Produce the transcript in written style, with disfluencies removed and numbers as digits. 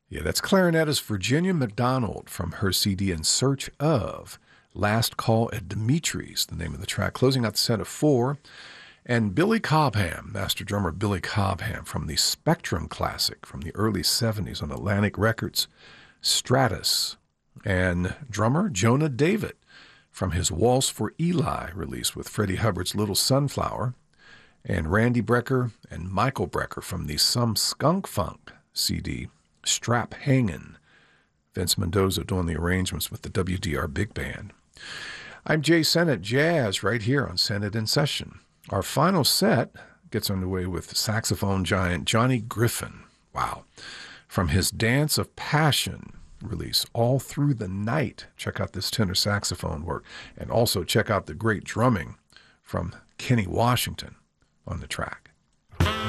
Yeah, that's clarinetist Virginia McDonald from her CD In Search Of. Last Call at Dimitri's, the name of the track. Closing out the set of four. And Billy Cobham, master drummer Billy Cobham from the Spectrum classic from the early 70s on Atlantic Records, Stratus. And drummer Jonah David from his Waltz for Eli release with Freddie Hubbard's Little Sunflower. And Randy Brecker and Michael Brecker from the Some Skunk Funk CD, Strap Hangin'. Vince Mendoza doing the arrangements with the WDR Big Band. I'm Jay Sennett, Jazz, right here on Sennett in Session. Our final set gets underway with saxophone giant Johnny Griffin. Wow. From his Dance of Passion release, All Through the Night. Check out this tenor saxophone work. And also check out the great drumming from Kenny Washington on the track.